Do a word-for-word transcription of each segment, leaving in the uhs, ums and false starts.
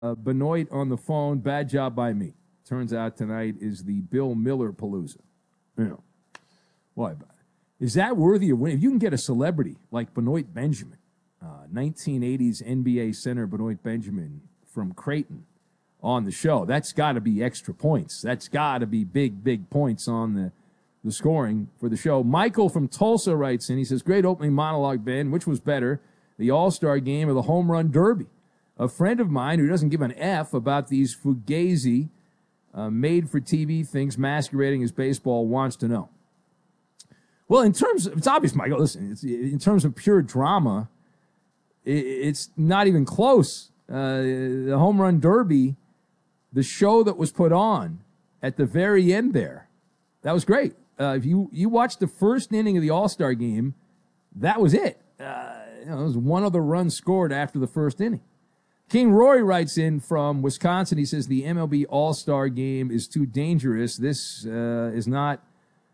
uh, Benoit on the phone. Bad job by me. Turns out tonight is the Bill Miller Palooza. You know, why? Is that worthy of winning? If you can get a celebrity like Benoit Benjamin, uh, nineteen eighties N B A center Benoit Benjamin from Creighton, on the show, that's got to be extra points. That's got to be big, big points on the, the scoring for the show. Michael from Tulsa writes in. He says, great opening monologue, Ben. Which was better, the All-Star game or the home run derby? A friend of mine who doesn't give an F about these fugazi uh, made-for-T V things masquerading as baseball wants to know. Well, in terms of, it's obvious, Michael, listen, it's, in terms of pure drama, it, it's not even close. Uh, the home run derby, the show that was put on at the very end there, that was great. Uh, if you, you watched the first inning of the All-Star game, that was it. Uh, you know, there was one other run scored after the first inning. King Rory writes in from Wisconsin. He says the M L B All-Star game is too dangerous. This uh, is not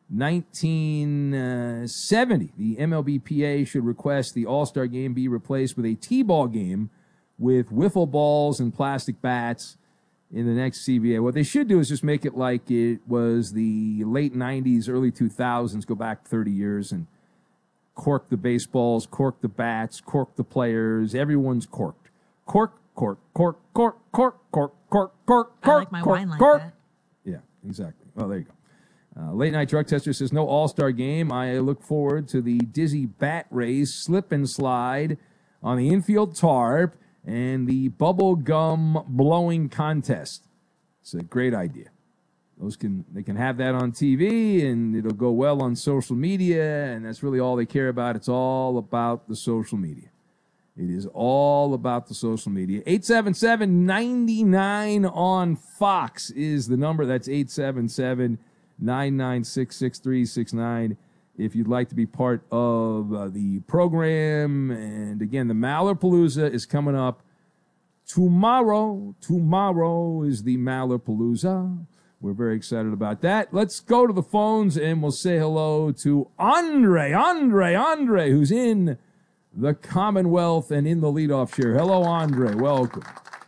nineteen seventy. The M L B P A should request the All-Star game be replaced with a T-ball game with wiffle balls and plastic bats in the next C B A. What they should do is just make it like it was the late nineties, early two thousands, go back thirty years, and cork the baseballs, cork the bats, cork the players. Everyone's corked. Cork, cork, cork, cork, cork, cork, cork, cork, I like my cork, wine like cork. that. Yeah, exactly. Well, there you go. Uh, Late Night Drug Tester says, no All-Star game. I look forward to the dizzy bat race, slip and slide on the infield tarp, and the bubble gum blowing contest. It's a great idea. Those can they can have that on T V, and it'll go well on social media, and that's really all they care about. It's all about the social media. It is all about the social media. eight seven seven, nine nine on Fox is the number. That's eight seven seven, nine nine six, six three six nine. If you'd like to be part of uh, the program. And again, the Mallerpalooza is coming up tomorrow. Tomorrow is the Mallerpalooza. We're very excited about that. Let's go to the phones and we'll say hello to Andre, Andre, Andre, who's in the Commonwealth and in the leadoff chair. Hello, Andre. Welcome.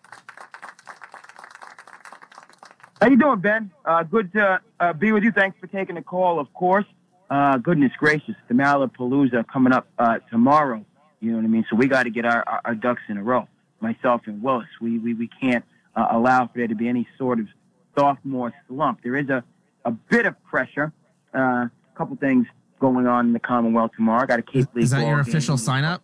How you doing, Ben? Uh, good to uh, be with you. Thanks for taking the call, of course. Uh, goodness gracious, the Mallerpalooza coming up uh, tomorrow. You know what I mean? So we got to get our, our, our ducks in a row. Myself and Willis, we we, we can't uh, allow for there to be any sort of sophomore slump. There is a, a bit of pressure. A uh, couple things going on in the Commonwealth tomorrow. I got a Cape League. Is that your game. official sign up?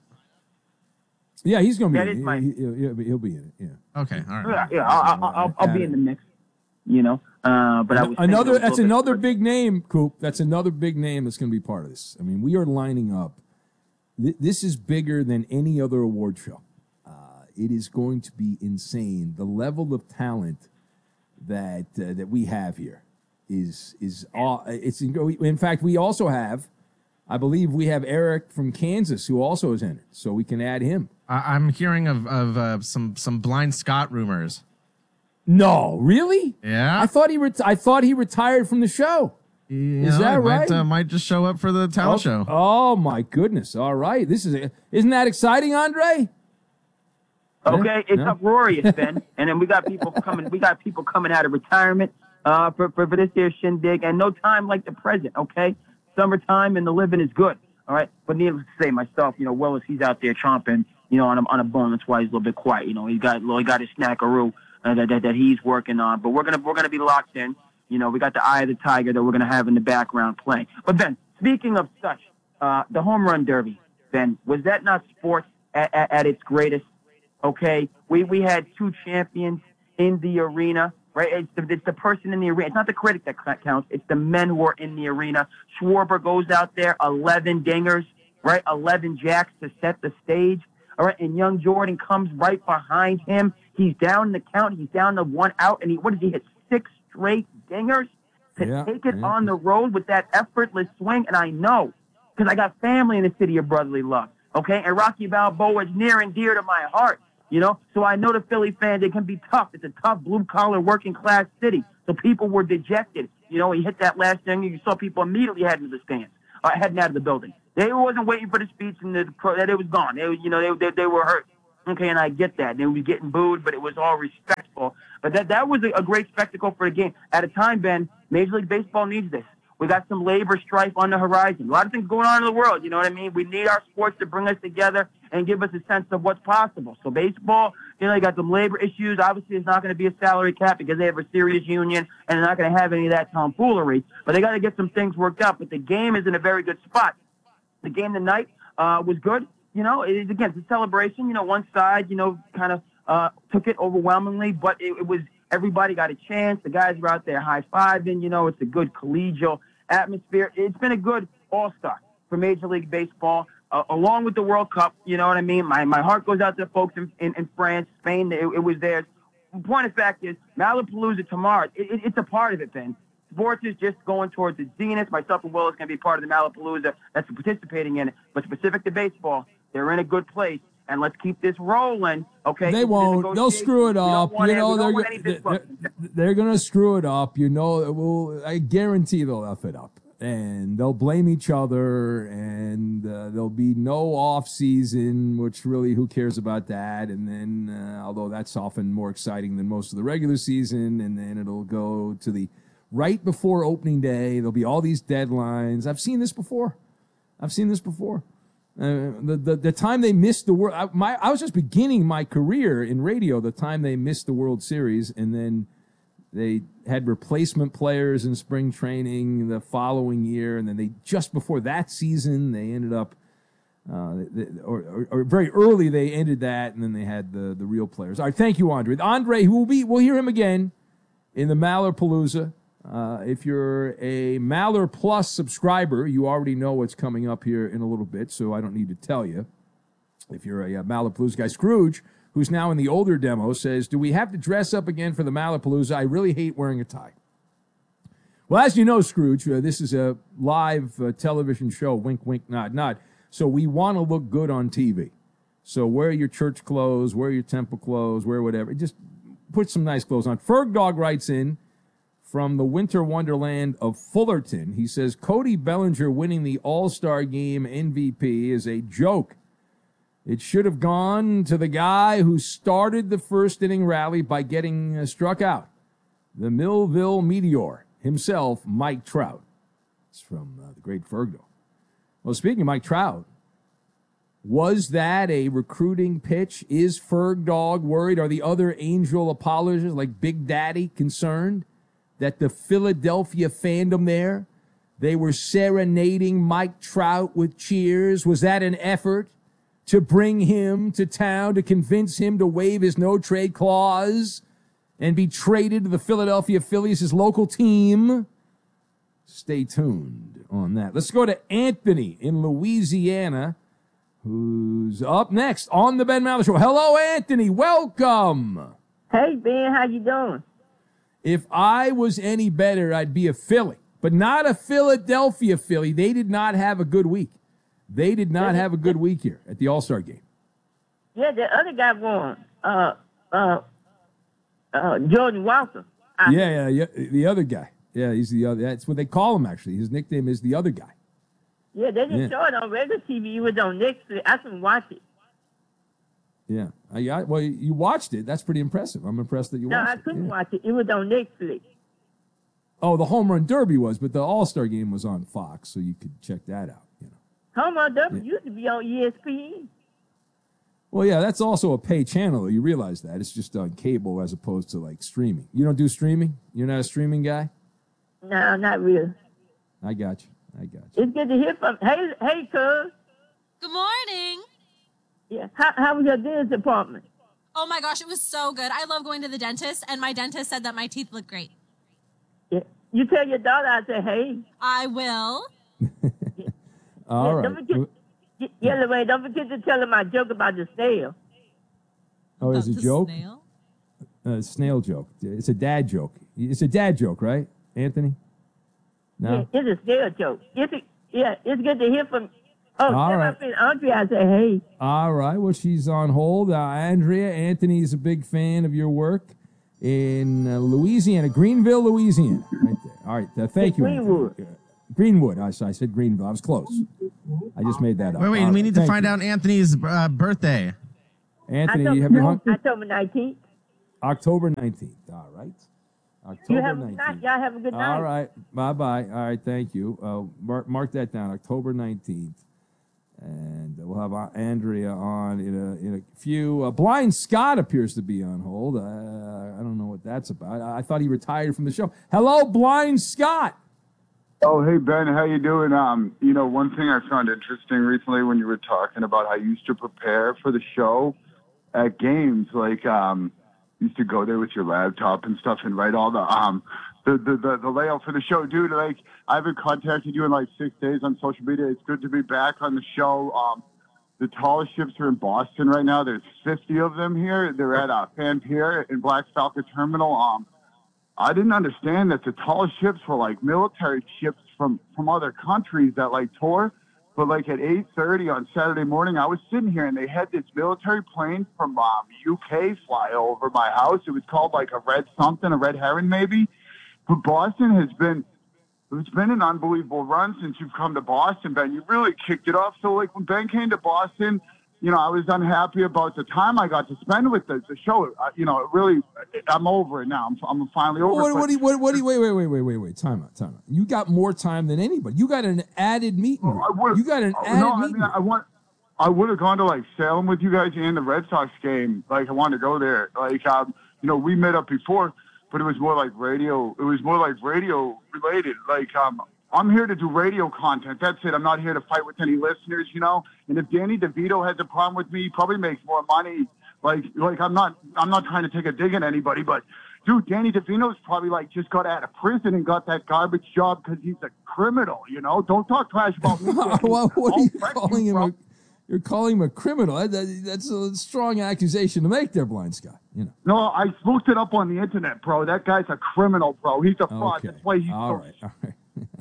Yeah, he's going to be That in is it. my- He, he'll, he'll be, he'll be in it. Yeah. Okay, all right. Yeah, yeah I'll, I'll, I'll, I'll be in the mix. You know, uh, but I was another. thinking That's a little another bit- big name, Coop. That's another big name that's going to be part of this. I mean, we are lining up. Th- This is bigger than any other award show. Uh, it is going to be insane. The level of talent that uh, that we have here is is aw- it's in fact we also have. I believe we have Eric from Kansas who also is entered, so we can add him. I- I'm hearing of of uh, some some Blind Scott rumors. No, really? Yeah. I thought he ret- I thought he retired from the show. You Is know, that I right? Might, uh, might just show up for the talent oh, show. Oh my goodness! All right, this is isn't that exciting, Andre? Okay, it's No? uproarious, Ben. And then we got people coming. We got people coming out of retirement uh, for, for for this here shindig, and no time like the present. Okay, summertime and the living is good. All right, but needless to say, myself, you know, Willis, he's out there chomping, you know, on a on a bone. That's why he's a little bit quiet. You know, he's got he got his snackaroo uh, that, that that he's working on. But we're gonna we're gonna be locked in. You know, we got the eye of the tiger that we're gonna have in the background playing. But Ben, speaking of such, uh, the home run derby, Ben, was that not sports at, at, at its greatest? Okay, we we had two champions in the arena, right? It's the, it's the person in the arena. It's not the critic that counts. It's the men who are in the arena. Schwarber goes out there, eleven dingers, right? eleven jacks to set the stage, all right? And young Jordan comes right behind him. He's down the count. He's down to one out, and he what did he hit? Six straight dingers to Yeah, take it yeah. on the road with that effortless swing. And I know, because I got family in the city of brotherly love, okay? And Rocky Balboa is near and dear to my heart. You know, so I know the Philly fans, they can be tough. It's a tough blue-collar working-class city. So people were dejected. You know, he hit that last thing, you saw people immediately heading to the stands, uh, heading out of the building. They wasn't waiting for the speech and the pro, that it was gone. They, you know, they, they, they were hurt. Okay, and I get that. They were getting booed, but it was all respectful. But that that was a, a great spectacle for the game. At a time, Ben, Major League Baseball needs this. We got some labor strife on the horizon. A lot of things going on in the world, you know what I mean? We need our sports to bring us together and give us a sense of what's possible. So baseball, you know, they got some labor issues. Obviously, it's not going to be a salary cap because they have a serious union, and they're not going to have any of that tomfoolery. But they got to get some things worked out. But the game is in a very good spot. The game tonight uh, was good. You know, it is, again, it's a celebration. You know, one side, you know, kind of uh, took it overwhelmingly, but it, it was everybody got a chance. The guys were out there high-fiving. You know, it's a good collegial atmosphere. It's been a good all-star for Major League Baseball, uh, along with the World Cup. You know what I mean? My my heart goes out to the folks in, in, in France, Spain. It, it was theirs. The point of fact is, Malapalooza tomorrow, it, it, it's a part of it, Ben. Sports is just going towards the zenith. Myself and Will is going to be part of the Malapalooza that's participating in it. But specific to baseball, they're in a good place. And let's keep this rolling, okay? They won't. They'll screw it up. You know, they're, they're, they're going to screw it up. You know, well, I guarantee they'll F it up. And they'll blame each other, and uh, there'll be no off season, which really, who cares about that? And then, uh, although that's often more exciting than most of the regular season, and then it'll go to the right before opening day. There'll be all these deadlines. I've seen this before. I've seen this before. Uh, the, the the time they missed the world, I, my I was just beginning my career in radio. The time they missed the World Series, and then they had replacement players in spring training the following year, and then they just before that season they ended up, uh, they, or, or, or very early they ended that, and then they had the the real players. All right, thank you, Andre. Andre, who will be, we'll hear him again in the Malapalooza. Uh, if you're a Maller Plus subscriber, you already know what's coming up here in a little bit, so I don't need to tell you. If you're a uh, Malapalooza guy, Scrooge, who's now in the older demo, says, do we have to dress up again for the Malapalooza? I really hate wearing a tie. Well, as you know, Scrooge, uh, this is a live uh, television show, wink, wink, nod, nod. So we want to look good on T V. So wear your church clothes, wear your temple clothes, wear whatever. Just put some nice clothes on. Ferg Dog writes in, from the winter wonderland of Fullerton, he says, Cody Bellinger winning the All-Star Game M V P is a joke. It should have gone to the guy who started the first inning rally by getting uh, struck out. The Millville Meteor himself, Mike Trout. It's from uh, the great Fergo. Well, speaking of Mike Trout, was that a recruiting pitch? Is Ferg Dog worried? Are the other Angel apologists like Big Daddy concerned that the Philadelphia fandom there, they were serenading Mike Trout with cheers? Was that an effort to bring him to town, to convince him to waive his no-trade clause and be traded to the Philadelphia Phillies, his local team? Stay tuned on that. Let's go to Anthony in Louisiana, who's up next on the Ben Maller Show. Hello, Anthony. Welcome. Hey, Ben. How you doing? If I was any better, I'd be a Philly, but not a Philadelphia Philly. They did not have a good week. They did not have a good week here at the All-Star game. Yeah, the other guy won. Uh, uh, uh, Jordan Walker. I Yeah, yeah, yeah, the other guy. Yeah, he's the other. That's what they call him, actually. His nickname is the other guy. Yeah, they didn't Yeah. show it on regular T V. It was on Netflix. I couldn't watch it. Yeah. I, I, well, you watched it. That's pretty impressive. I'm impressed that you No, watched I it. couldn't Yeah. watch it. It was on Netflix. Oh, the Home Run Derby was, but the All-Star game was on Fox, so you could check that out. You know. Home Run Derby Yeah. used to be on E S P N. Well, yeah, that's also a pay channel, though. You realize that. It's just on cable as opposed to, like, streaming. You don't do streaming? You're not a streaming guy? No, not really. I got you. I got you. It's good to hear from. Hey, hey, cuz. Good morning. Yeah. How, how was your dentist appointment? Oh my gosh, it was so good. I love going to the dentist, and my dentist said that my teeth look great. Yeah. You tell your daughter I said, hey. I will. All yeah, right. Don't forget, y- Yellow Way, don't forget to tell her my joke about the snail. Oh, it's a About the joke? snail? Uh, snail joke. It's a dad joke. It's a dad joke, right, Anthony? No? Yeah, it's a snail joke. It's a, yeah, it's good to hear from. Oh, All tell right. my friend Andrea I say, hey. All right. Well, she's on hold. Uh, Andrea, Anthony is a big fan of your work in uh, Louisiana, Greenville, Louisiana. Right there. All right. Uh, thank you. Anthony. Greenwood. Uh, Greenwood. I, I said Greenville. I was close. I just made that up. Wait, wait, All we right, need to thank find you. out Anthony's uh, birthday. Anthony, told, you have your hunt? October nineteenth. October nineteenth. All right. October You have a good night. nineteenth. Y'all have a good night. All right. Bye-bye. All right. Thank you. Uh, mark, mark that down. October nineteenth. And we'll have uh, Andrea on in a, in a few. Uh, Blind Scott appears to be on hold. Uh, I don't know what that's about. I, I thought he retired from the show. Hello, Blind Scott. Oh, hey, Ben, how you doing? Um, you know, one thing I found interesting recently when you were talking about how you used to prepare for the show at games, like um, you used to go there with your laptop and stuff and write all the um, the, the, the, the layout for the show. Dude, like, I haven't contacted you in like six days on social media. It's good to be back on the show. Um, the tallest ships are in Boston right now. There's fifty of them here. They're at uh, Fan Pier in Black Falcon Terminal. Um, I didn't understand that the tallest ships were like military ships from, from other countries that like tour. But like at eight thirty on Saturday morning, I was sitting here and they had this military plane from um, U K fly over my house. It was called like a red something, a red heron maybe. But Boston has been, it's been an unbelievable run since you've come to Boston, Ben. You really kicked it off. So like when Ben came to Boston, you know, I was unhappy about the time I got to spend with the, the show. Uh, you know, it really, I'm over it now. I'm, I'm finally over What, it. what, do you, what, what do you, wait, wait, wait, wait, wait, wait. Time out, time out. You got more time than anybody. You got an added meeting. Oh, you got an oh, added no, I meeting. mean, I want, I would have gone to like Salem with you guys and the Red Sox game. Like I wanted to go there. Like, um, you know, we met up before, but it was more like radio. It was more like radio related. Like, um, I'm here to do radio content. That's it. I'm not here to fight with any listeners, you know. And if Danny DeVito has a problem with me, he probably makes more money. Like, like I'm not, I'm not trying to take a dig at anybody, but dude, Danny DeVito's probably like just got out of prison and got that garbage job because he's a criminal, you know. Don't talk trash about me. well, what are I'll you wreck calling you, him? bro. A, you're calling him a criminal. That, that, that's a strong accusation to make there, Blind Scott. You know. No, I looked it up on the internet, bro. That guy's a criminal, bro. He's a fraud. Okay. That's why he's all so right. All right.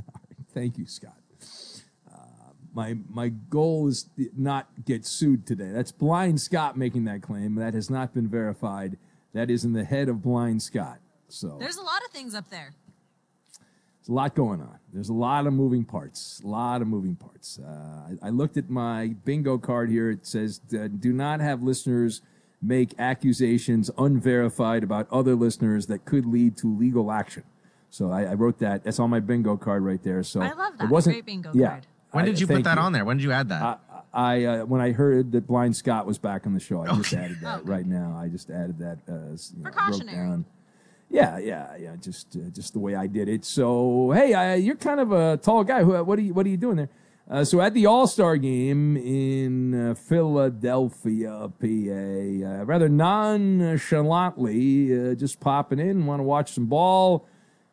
Thank you, Scott. Uh, my my goal is to not get sued today. That's Blind Scott making that claim. That has not been verified. That is in the head of Blind Scott. So There's a lot of things up there. there's a lot going on. There's a lot of moving parts. A lot of moving parts. Uh, I, I looked at my bingo card here. It says, uh, do not have listeners make accusations unverified about other listeners that could lead to legal action. So I, I wrote that. That's on my bingo card right there. So I love that. It wasn't, Great bingo yeah, card. When I- did you put thank that on there? When did you add that? I, I uh, when I heard that Blind Scott was back on the show, I just Okay. added that Okay. right now. I just added that as you know, I wrote Precautionary. down. Yeah, yeah, yeah. Just uh, just the way I did it. So hey, I, you're kind of a tall guy. Who, what are you What are you doing there? Uh, so at the All Star game in uh, Philadelphia, P A, uh, rather nonchalantly, uh, just popping in, want to watch some ball.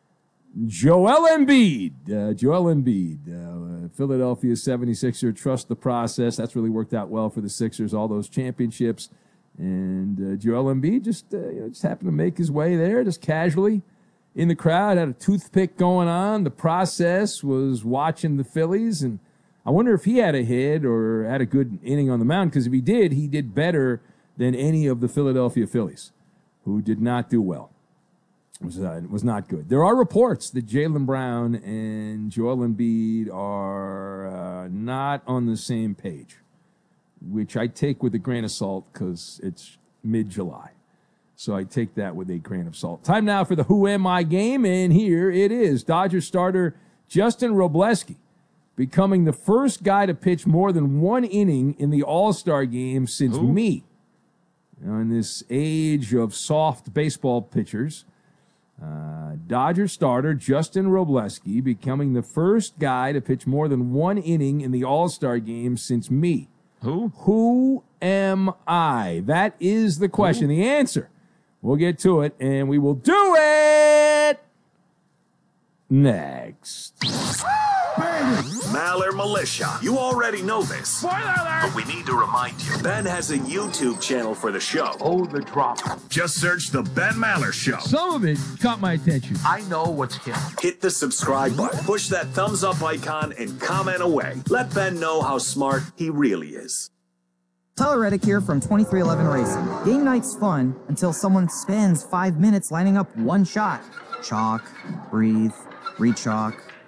Joel Embiid, uh, Joel Embiid, uh, Philadelphia seventy-sixer, trust the process. That's really worked out well for the Sixers, all those championships. And uh, Joel Embiid just, uh, you know, just happened to make his way there, just casually in the crowd, had a toothpick going on. The process was watching the Phillies, and I wonder if he had a hit or had a good inning on the mound, because if he did, he did better than any of the Philadelphia Phillies, who did not do well. Was uh, was not good. There are reports that Jaylen Brown and Joel Embiid are uh, not on the same page, which I take with a grain of salt because it's mid-July. So I take that with a grain of salt. Time now for the Who Am I game, and here it is. Dodgers starter Justin Robleski becoming the first guy to pitch more than one inning in the All-Star game since Who? me. Now, in this age of soft baseball pitchers, Uh, Dodger starter Justin Robleski becoming the first guy to pitch more than one inning in the All-Star game since me. Who? Who am I? That is the question. Who? The answer. We'll get to it, and we will do it next. Maller Militia. You already know this. But we need to remind you. Ben has a YouTube channel for the show. Oh, the drop. Just search The Ben Maller Show. Some of it caught my attention. I know what's him. Hit the subscribe button, push that thumbs up icon, and comment away. Let Ben know how smart he really is. Tyler Reddick here from twenty-three eleven Racing. Game night's fun until someone spends five minutes lining up one shot. Chalk, breathe, re-chalk,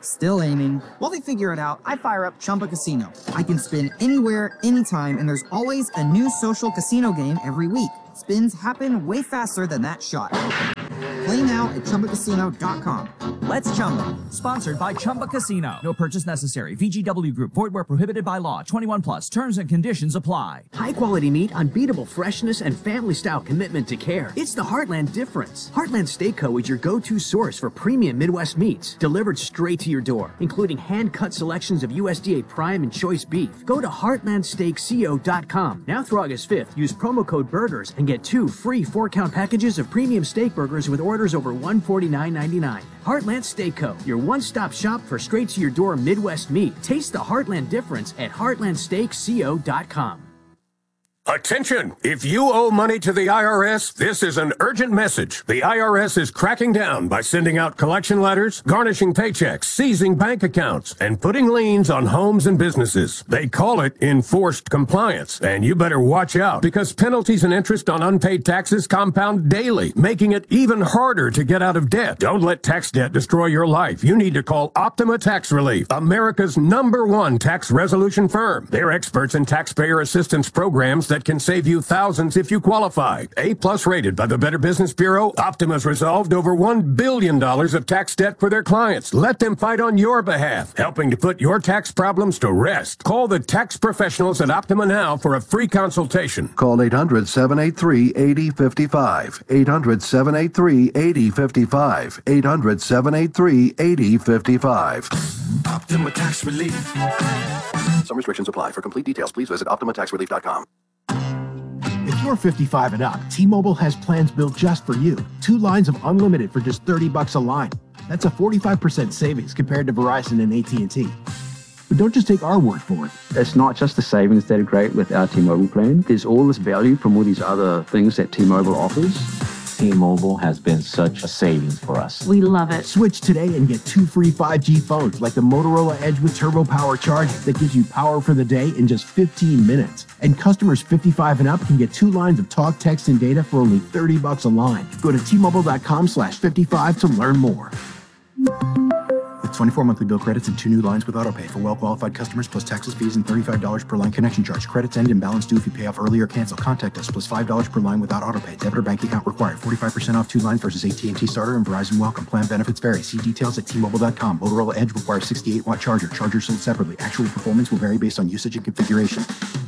Still aiming. While they figure it out, I fire up Chumba Casino. I can spin anywhere, anytime, and there's always a new social casino game every week. Spins happen way faster than that shot. Play now at Chumba Casino dot com. Let's Chumba. Sponsored by Chumba Casino. No purchase necessary. V G W Group. Void where prohibited by law. twenty-one plus. Terms and conditions apply. High quality meat, unbeatable freshness, and family style commitment to care. It's the Heartland difference. Heartland Steak Co. is your go-to source for premium Midwest meats, delivered straight to your door, including hand-cut selections of U S D A prime and choice beef. Go to heartland steak co dot com. Now through August fifth, use promo code BURGERS and get two free four-count packages of premium steak burgers with orders over one hundred forty-nine ninety-nine. Heartland Steak Co., your one-stop shop for straight-to-your-door Midwest meat. Taste the Heartland difference at heartland steak co dot com. Attention! If you owe money to the I R S, this is an urgent message. The I R S is cracking down by sending out collection letters, garnishing paychecks, seizing bank accounts, and putting liens on homes and businesses. They call it enforced compliance, and you better watch out because penalties and interest on unpaid taxes compound daily, making it even harder to get out of debt. Don't let tax debt destroy your life. You need to call Optima Tax Relief, America's number one tax resolution firm. They're experts in taxpayer assistance programs that can save you thousands if you qualify. A-plus rated by the Better Business Bureau, Optima's resolved over one billion dollars of tax debt for their clients. Let them fight on your behalf, helping to put your tax problems to rest. Call the tax professionals at Optima now for a free consultation. Call eight hundred, seven eight three, eight zero five five. eight hundred, seven eight three, eight zero five five. eight hundred, seven eight three, eight zero five five. Optima Tax Relief. Some restrictions apply. For complete details, please visit optima tax relief dot com. If you're fifty-five and up, T-Mobile has plans built just for you. Two lines of unlimited for just thirty bucks a line. That's a forty-five percent savings compared to Verizon and A T and T. But don't just take our word for it. It's not just the savings that are great with our T-Mobile plan. There's all this value from all these other things that T-Mobile offers. T-Mobile has been such a savings for us. We love it. Switch today and get two free five G phones like the Motorola Edge with Turbo Power charging that gives you power for the day in just fifteen minutes. And customers fifty-five and up can get two lines of talk, text, and data for only thirty bucks a line. Go to T-Mobile.com slash 55 to learn more. With twenty-four monthly bill credits and two new lines with autopay for well-qualified customers plus taxes, fees, and thirty-five dollars per line connection charge. Credits end and balance due if you pay off early or cancel. Contact us plus five dollars per line without autopay. Debit or bank account required. forty-five percent off two lines versus A T and T Starter and Verizon Welcome. Plan benefits vary. See details at T Mobile dot com. Motorola Edge requires sixty-eight watt charger. Chargers sold separately. Actual performance will vary based on usage and configuration.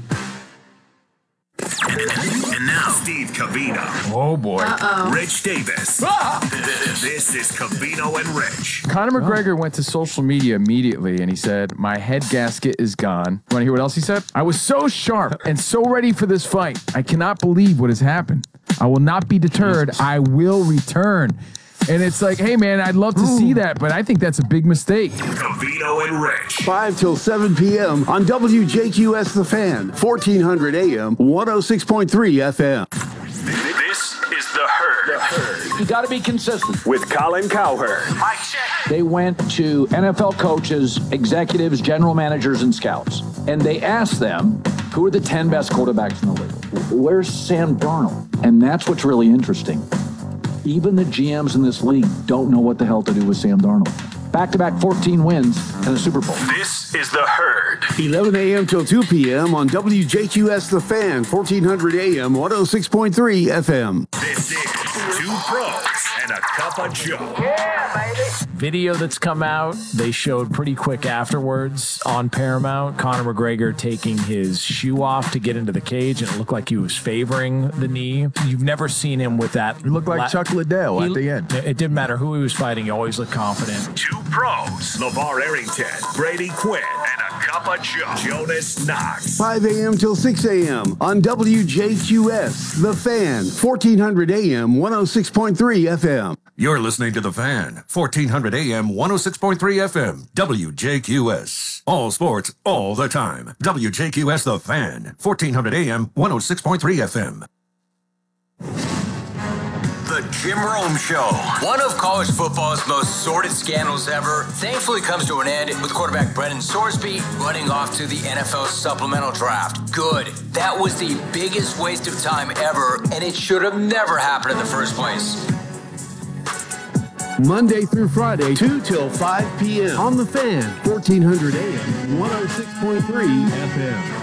And now, Steve Covino. Oh, boy. Uh-oh. Rich Davis. This is Covino and Rich. Conor McGregor went to social media immediately and he said, my head gasket is gone. Want to hear what else he said? I was so sharp and so ready for this fight. I cannot believe what has happened. I will not be deterred. I will return. And it's like, hey, man, I'd love to Ooh. see that, but I think that's a big mistake. Covino and Rich. five till seven p.m. on W J Q S The Fan, fourteen hundred A M, one oh six point three F M. This is The Herd. The Herd. You got to be consistent. With Colin Cowherd. Mike check. They went to N F L coaches, executives, general managers, and scouts, and they asked them, who are the ten best quarterbacks in the league? Where's Sam Darnold? And that's what's really interesting. Even the G Ms in this league don't know what the hell to do with Sam Darnold. Back-to-back fourteen wins and a Super Bowl. This is The Herd. eleven a.m. till two p.m. on W J Q S The Fan, fourteen hundred A M, one oh six point three F M. This is Two Pros and a Cup of Joe. Yeah, baby. Video that's come out, they showed pretty quick afterwards on Paramount. Conor McGregor taking his shoe off to get into the cage, and it looked like he was favoring the knee. You've never seen him with that. He looked like la- Chuck Liddell he, at the end. It didn't matter who he was fighting. He always looked confident. Two Pros, LeVar Arrington, Brady Quinn, and a Cup of Joe, Jonas Knox. five a.m. till six a.m. on W J Q S The Fan, fourteen hundred A M, one oh six point three F M. You're listening to The Fan, fourteen hundred A M, one oh six point three F M, W J Q S. All sports, all the time. W J Q S The Fan, fourteen hundred A M, one oh six point three F M. The Jim Rome Show. One of college football's most sordid scandals ever thankfully comes to an end with quarterback Brendan Sorsby running off to the N F L supplemental draft. Good. That was the biggest waste of time ever, and it should have never happened in the first place. Monday through Friday, two till five p.m. on The Fan, fourteen hundred A M, one oh six point three F M.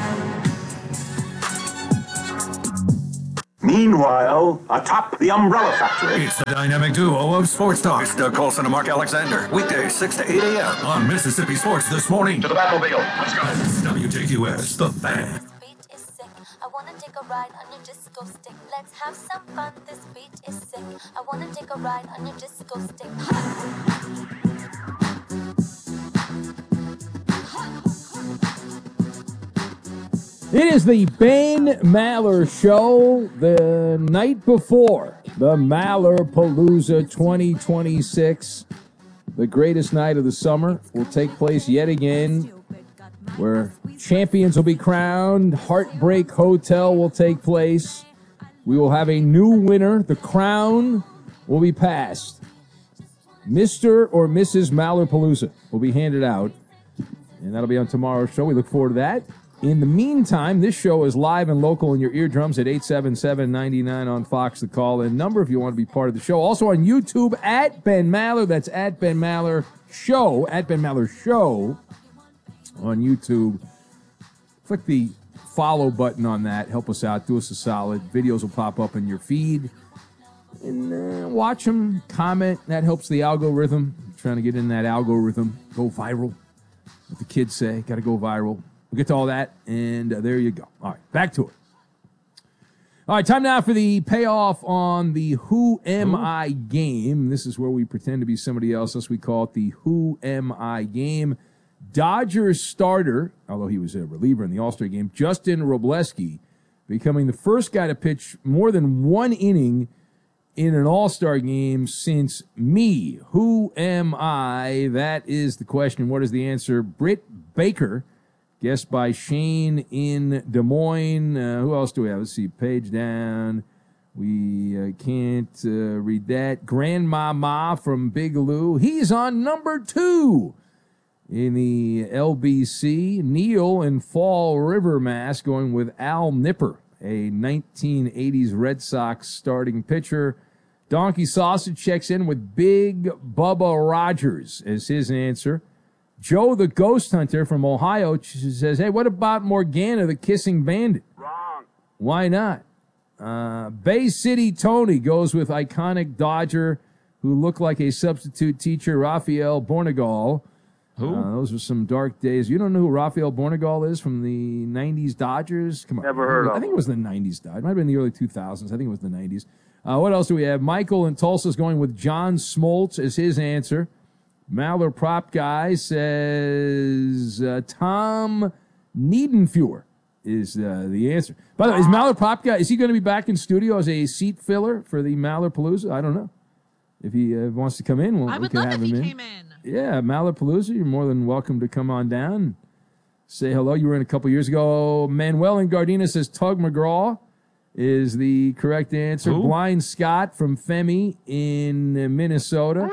Meanwhile, atop the Umbrella Factory. It's the dynamic duo of Sports Talk. It's Doug Colson and Mark Alexander. Weekdays, six to eight a.m. on Mississippi Sports This Morning. To the Batmobile. Let's go. W J Q S, The Fan. I wanna take a ride on your disco stick. Let's have some fun. This beat is sick. I wanna take a ride on your disco stick. It is the Ben Maller Show the night before the Maller Palooza twenty twenty-six. The greatest night of the summer will take place yet again, where champions will be crowned. Heartbreak Hotel will take place. We will have a new winner. The crown will be passed. Mister or Missus Maller Palooza will be handed out, and that'll be on tomorrow's show. We look forward to that. In the meantime, this show is live and local in your eardrums at eight seven seven, nine nine on Fox, the call-in number if you want to be part of the show. Also on YouTube, at Ben Maller. That's at Ben Maller Show. At Ben Maller Show on YouTube. Click the follow button on that. Help us out. Do us a solid. Videos will pop up in your feed. And uh, watch them. Comment. That helps the algorithm. I'm trying to get in that algorithm. Go viral. What the kids say. Got to go viral. We'll get to all that, and uh, there you go. All right, back to it. All right, time now for the payoff on the Who Am I game. This is where we pretend to be somebody else. Thus we call it the Who Am I game. Dodgers starter, although he was a reliever in the All-Star game, Justin Robleski, becoming the first guy to pitch more than one inning in an All-Star game since me. Who am I? That is the question. What is the answer? Britt Baker. Guessed by Shane in Des Moines. Uh, who else do we have? Let's see. Page down. We uh, can't uh, read that. Grandmama from Bigaloo. He's on number two in the L B C. Neil in Fall River, Mass. Going with Al Nipper, a nineteen eighties Red Sox starting pitcher. Donkey Sausage checks in with Big Bubba Rogers as his answer. Joe the Ghost Hunter from Ohio says, hey, what about Morgana the Kissing Bandit? Wrong. Why not? Uh, Bay City Tony goes with iconic Dodger who looked like a substitute teacher, Rafael Bornegal. Who? Uh, those were some dark days. You don't know who Rafael Bornegal is from the nineties Dodgers? Come on. Never heard of I think it was the nineties Dodgers. It might have been the early two thousands. I think it was the nineties. Uh, what else do we have? Michael in Tulsa's going with John Smoltz as his answer. Maller Prop Guy says uh, Tom Niedenfuhr is uh, the answer. By the way, is Maller Prop Guy, is he going to be back in studio as a seat filler for the Maller Palooza? I don't know. If he uh, wants to come in, we'll, I we would can love have if him he in. came in. Yeah, Maller Palooza, you're more than welcome to come on down and say hello. You were in a couple years ago. Manuel in Gardena says Tug McGraw is the correct answer. Who? Blind Scott from Femi in uh, Minnesota.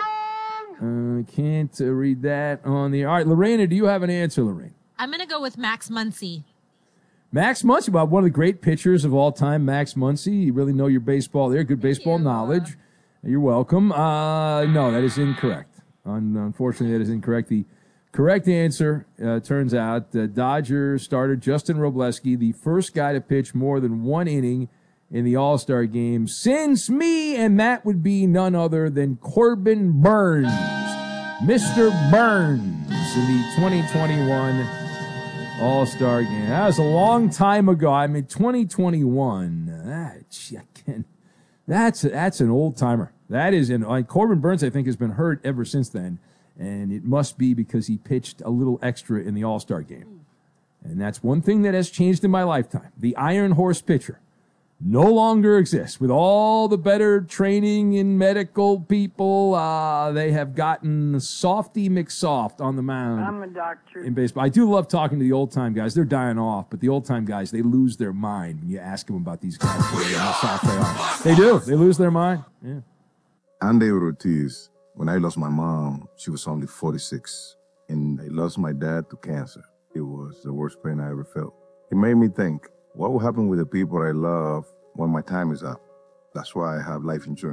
Uh, can't uh, read that on the... All right, Lorena, do you have an answer, Lorraine? I'm going to go with Max Muncy. Max Muncy, well, one of the great pitchers of all time, Max Muncy. You really know your baseball there. Good baseball knowledge. You're welcome. Uh, no, that is incorrect. Un- unfortunately, that is incorrect. The correct answer, uh, turns out, uh, Dodger starter Justin Robleski, the first guy to pitch more than one inning in the All-Star game since me, and that would be none other than Corbin Burns. Mister Burns in the twenty twenty-one All-Star game. That was a long time ago. I mean, twenty twenty-one. That, gee, I can't, that's, that's an old-timer. That is an... Uh, Corbin Burns, I think, has been hurt ever since then, and it must be because he pitched a little extra in the All-Star game. And that's one thing that has changed in my lifetime. The Iron Horse pitcher no longer exists. With all the better training and medical people, uh, they have gotten softy McSoft on the mound. I'm a doctor. In baseball. I do love talking to the old-time guys. They're dying off, but the old-time guys, they lose their mind when you ask them about these guys. How soft they are. They do. They lose their mind. Yeah. Andy Ortiz, when I lost my mom, she was only forty-six, and I lost my dad to cancer. It was the worst pain I ever felt. It made me think, what will happen with the people I love when my time is up? That's why I have life insurance.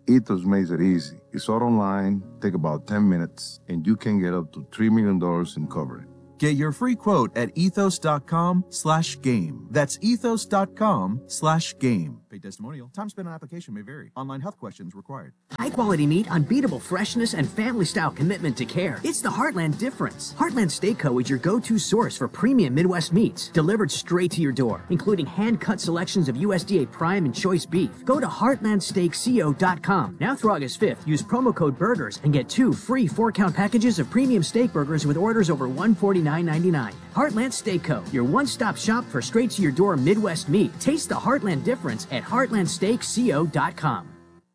Ethos makes it easy. It's all online, take about ten minutes, and you can get up to three million dollars in coverage. Get your free quote at ethos.com slash game. That's ethos.com slash game. Paid testimonial. Time spent on application may vary. Online health questions required. High quality meat, unbeatable freshness, and family style commitment to care. It's the Heartland difference. Heartland Steak Co. is your go-to source for premium Midwest meats, delivered straight to your door, including hand-cut selections of U S D A prime and choice beef. Go to heartland steak co dot com. Now through August fifth, use promo code BURGERS and get two free four-count packages of premium steak burgers with orders over one forty-nine ninety-nine. Heartland Steak Co., your one-stop shop for straight-to-your-door Midwest meat. Taste the Heartland difference at heartland steak co dot com.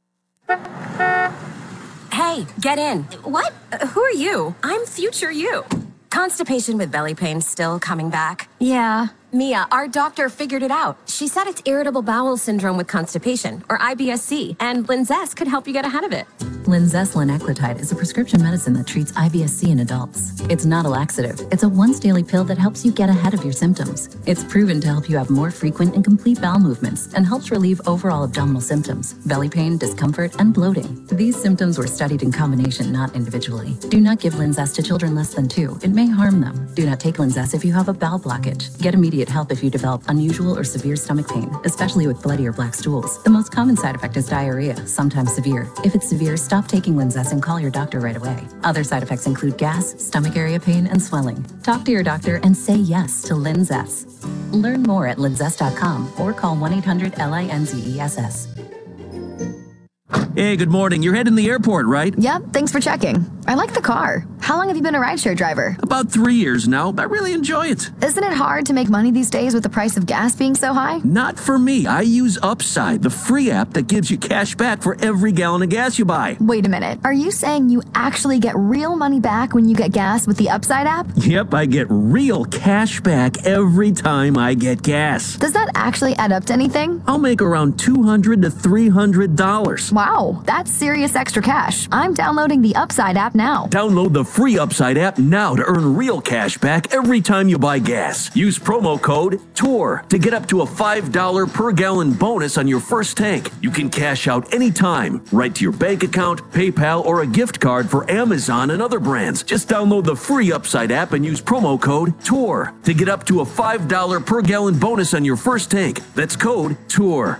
Hey, get in. What? Uh, who are you? I'm future you. Constipation with belly pain still coming back? Yeah. Mia, our doctor figured it out. She said it's irritable bowel syndrome with constipation, or I B S C, and Linzess could help you get ahead of it. Linzess linaclotide is a prescription medicine that treats I B S C in adults. It's not a laxative. It's a once-daily pill that helps you get ahead of your symptoms. It's proven to help you have more frequent and complete bowel movements and helps relieve overall abdominal symptoms, belly pain, discomfort, and bloating. These symptoms were studied in combination, not individually. Do not give Linzess to children less than two. It may harm them. Do not take Linzess if you have a bowel blockage. Get immediate help if you develop unusual or severe stomach pain, especially with bloody or black stools. The most common side effect is diarrhea, sometimes severe. If it's severe, stop taking Linzess and call your doctor right away. Other side effects include gas, stomach area pain, and swelling. Talk to your doctor and say yes to Linzess. Learn more at linzess dot com or call one eight hundred L I N Z E S S. Hey, good morning. You're heading to the airport, right? Yep, thanks for checking. I like the car. How long have you been a rideshare driver? About three years now. I really enjoy it. Isn't it hard to make money these days with the price of gas being so high? Not for me. I use Upside, the free app that gives you cash back for every gallon of gas you buy. Wait a minute. Are you saying you actually get real money back when you get gas with the Upside app? Yep, I get real cash back every time I get gas. Does that actually add up to anything? I'll make around two hundred dollars to three hundred dollars. Wow, that's serious extra cash. I'm downloading the Upside app now. Download the free Upside app now to earn real cash back every time you buy gas. Use promo code TOUR to get up to a five dollars per gallon bonus on your first tank. You can cash out anytime, right to your bank account, PayPal, or a gift card for Amazon and other brands. Just download the free Upside app and use promo code TOUR to get up to a five dollars per gallon bonus on your first tank. That's code TOUR.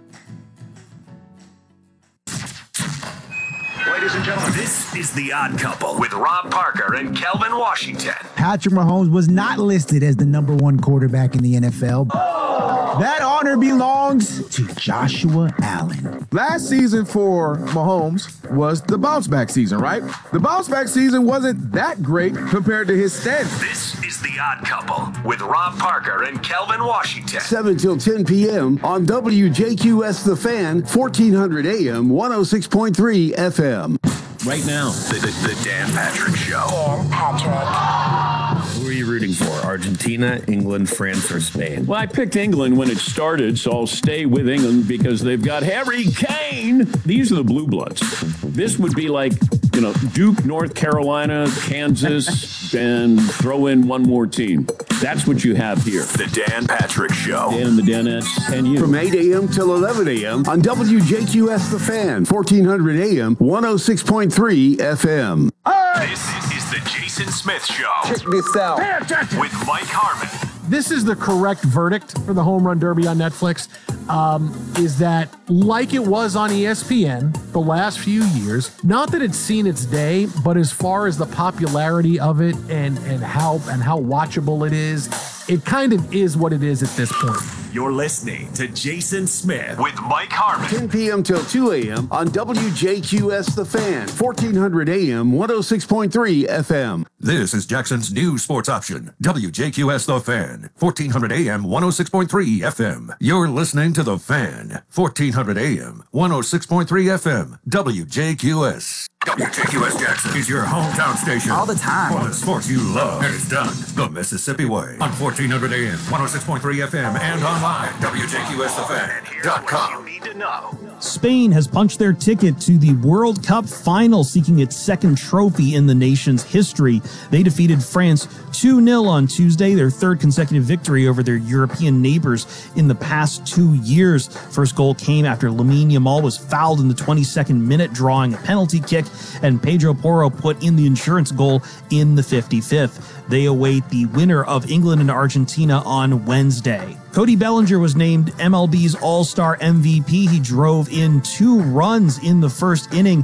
Ladies and gentlemen, this is The Odd Couple with Rob Parker and Kelvin Washington. Patrick Mahomes was not listed as the number one quarterback in the N F L. That honor belongs to Joshua Allen. Last season for Mahomes was the bounce back season, right? The bounce back season wasn't that great compared to his standards. This is The Odd Couple with Rob Parker and Kelvin Washington. seven till ten p.m. on W J Q S The Fan, fourteen hundred A M, one oh six point three F M. Right now, the, the, the Dan Patrick Show. Dan Patrick. Who are you rooting for? Argentina, England, France, or Spain? Well, I picked England when it started, so I'll stay with England because they've got Harry Kane. These are the Blue Bloods. This would be like, you know, Duke, North Carolina, Kansas, and throw in one more team. That's what you have here. The Dan Patrick Show. Dan and the Danettes, and you. From eight a.m. till eleven a.m. on W J Q S The Fan, fourteen hundred A M, one oh six point three F M. This is the Jason Smith Show. Check this out. With Mike Harmon. This is the correct verdict for the Home Run Derby on Netflix, um, is that like it was on E S P N the last few years, not that it's seen its day, but as far as the popularity of it and, and how and how watchable it is, it kind of is what it is at this point. You're listening to Jason Smith with Mike Harmon. ten p.m. till two a.m. on W J Q S The Fan, fourteen hundred A M, one oh six point three F M. This is Jackson's new sports option, W J Q S The Fan, fourteen hundred A M, one oh six point three F M. You're listening to The Fan, fourteen hundred A M, one oh six point three F M, W J Q S. W J Q S Jackson is your hometown station. All the time. For the sports you love. And it's done the Mississippi way. On fourteen hundred A M, one oh six point three F M, and online, W J Q S the fan dot com. Spain has punched their ticket to the World Cup final, seeking its second trophy in the nation's history. They defeated France two nil on Tuesday, their third consecutive victory over their European neighbors in the past two years. First goal came after Lamine Yamal was fouled in the twenty-second minute, drawing a penalty kick, and Pedro Porro put in the insurance goal in the fifty-fifth. They await the winner of England and Argentina on Wednesday. Cody Bellinger was named M L B's All-Star M V P. He drove in two runs in the first inning